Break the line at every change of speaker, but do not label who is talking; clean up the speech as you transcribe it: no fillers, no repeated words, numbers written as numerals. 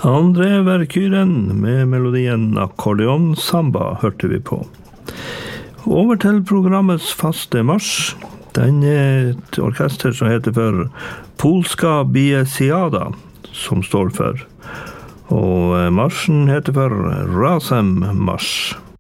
André Verkyren med melodien Akkordeon Samba hørte vi på. Over til programmets faste marsj. Den et orkester som heter for Polska Biesiada, som står for. Og marsjen heter for Razem Marsch.